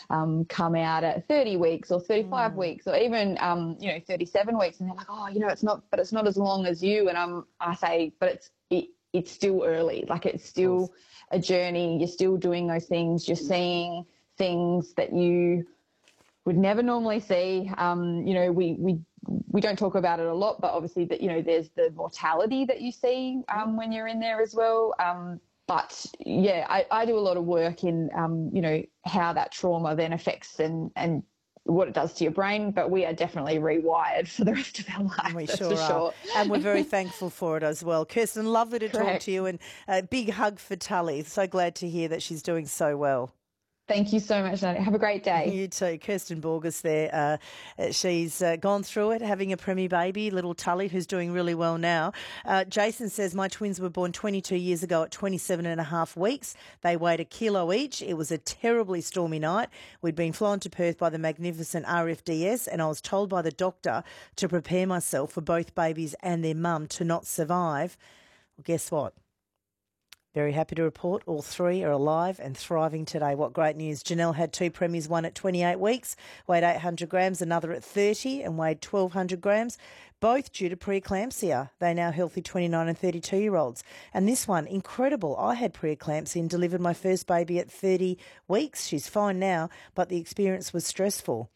come out at 30 weeks or 35 weeks or even, 37 weeks. And they're like, oh, it's not as long as you. And I say, but it's still early. Like, it's still a journey. You're still doing those things. You're seeing things that you would never normally see. We don't talk about it a lot, but obviously that, there's the mortality that you see when you're in there as well. But yeah, I do a lot of work in, how that trauma then affects and what it does to your brain, but we are definitely rewired for the rest of our life. We that's sure for are. sure. And we're very thankful for it as well. Kirsten, lovely to talk Correct. to you, and a big hug for Tully. So glad to hear that she's doing so well. Thank you so much, Nadia. Have a great day. You too. Kirsten Borges there. She's gone through it, having a preemie baby, little Tully, who's doing really well now. Jason says, my twins were born 22 years ago at 27 and a half weeks. They weighed 1 kilo each. It was a terribly stormy night. We'd been flown to Perth by the magnificent RFDS, and I was told by the doctor to prepare myself for both babies and their mum to not survive. Well, guess what? Very happy to report all three are alive and thriving today. What great news. Janelle had 2 preemies, one at 28 weeks, weighed 800 grams, another at 30 and weighed 1,200 grams, both due to preeclampsia. They're now healthy 29 and 32-year-olds. And this one, incredible. I had preeclampsia and delivered my first baby at 30 weeks. She's fine now, but the experience was stressful.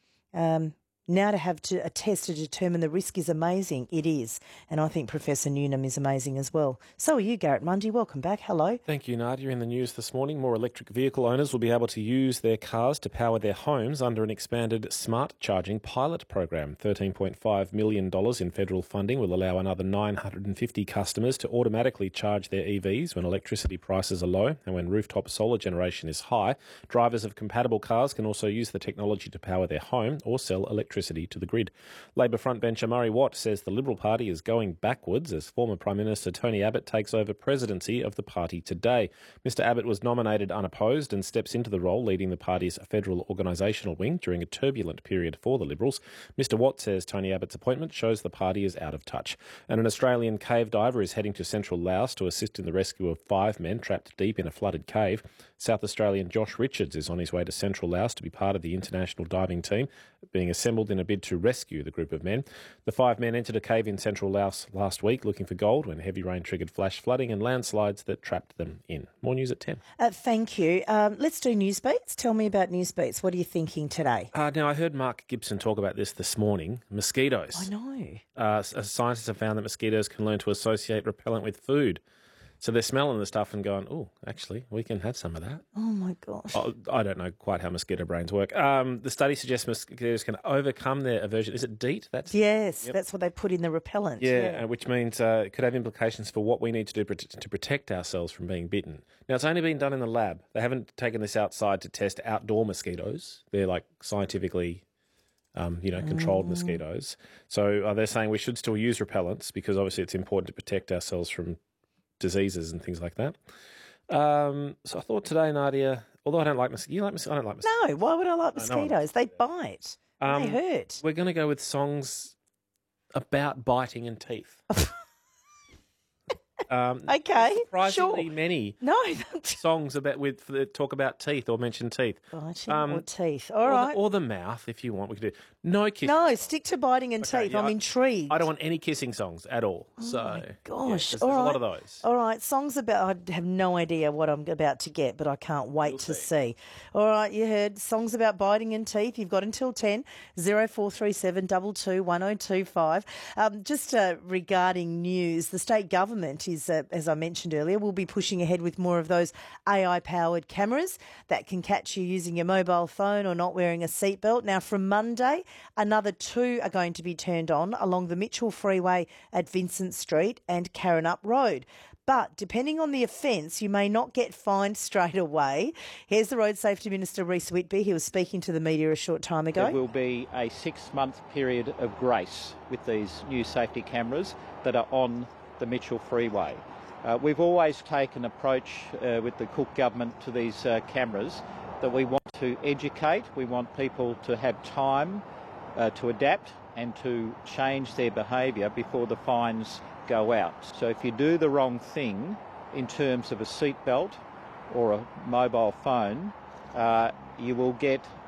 Now to have a test to determine the risk is amazing. It is. And I think Professor Newnham is amazing as well. So are you, Garrett Mundy. Welcome back. Hello. Thank you, Nadia. In the news this morning, more electric vehicle owners will be able to use their cars to power their homes under an expanded smart charging pilot program. $13.5 million in federal funding will allow another 950 customers to automatically charge their EVs when electricity prices are low and when rooftop solar generation is high. Drivers of compatible cars can also use the technology to power their home or sell electricity to the grid. Labor frontbencher Murray Watt says the Liberal Party is going backwards as former Prime Minister Tony Abbott takes over presidency of the party today. Mr Abbott was nominated unopposed and steps into the role leading the party's federal organisational wing during a turbulent period for the Liberals. Mr Watt says Tony Abbott's appointment shows the party is out of touch. And an Australian cave diver is heading to central Laos to assist in the rescue of 5 men trapped deep in a flooded cave. South Australian Josh Richards is on his way to central Laos to be part of the international diving team being assembled in a bid to rescue the group of men. The 5 men entered a cave in central Laos last week looking for gold when heavy rain triggered flash flooding and landslides that trapped them in. More news at 10. Thank you. Let's do Newsbeats. Tell me about Newsbeats. What are you thinking today? Now, I heard Mark Gibson talk about this morning. Mosquitoes. I know. Scientists have found that mosquitoes can learn to associate repellent with food. So they're smelling the stuff and going, oh, actually, we can have some of that. Oh, my gosh. I don't know quite how mosquito brains work. The study suggests mosquitoes can overcome their aversion. Is it DEET? Yes, That's what they put in the repellent. Yeah. Which means it could have implications for what we need to do to protect ourselves from being bitten. Now, it's only been done in the lab. They haven't taken this outside to test outdoor mosquitoes. They're like scientifically controlled mosquitoes. So they're saying we should still use repellents because obviously it's important to protect ourselves from diseases and things like that. So I thought today, Nadia, although I don't like mosquitoes, you like mosquitoes? I don't like mosquitoes. No, why would I like mosquitoes? They bite. They hurt. We're going to go with songs about biting and teeth. Okay, surprisingly sure. many songs that talk about teeth or mention teeth. Biting or teeth. All right. Or the mouth, if you want. We could do no kissing. No, stick to biting and teeth. Yeah, I'm intrigued. I don't want any kissing songs at all. Oh so, my gosh. There's a lot of those. All right, songs about, I have no idea what I'm about to get, but I can't wait to see. All right, you heard songs about biting and teeth. You've got until 10, 0437 22 1025. Just regarding news, the state government is, as I mentioned earlier, will be pushing ahead with more of those AI-powered cameras that can catch you using your mobile phone or not wearing a seatbelt. Now, from Monday, another 2 are going to be turned on along the Mitchell Freeway at Vincent Street and Karrinyup Road. But depending on the offence, you may not get fined straight away. Here's the Road Safety Minister, Rhys Whitby. He was speaking to the media a short time ago. There will be a 6-month period of grace with these new safety cameras that are on the Mitchell Freeway. We've always taken an approach with the Cook government to these cameras that we want to educate, we want people to have time to adapt and to change their behaviour before the fines go out. So if you do the wrong thing in terms of a seatbelt or a mobile phone, you will get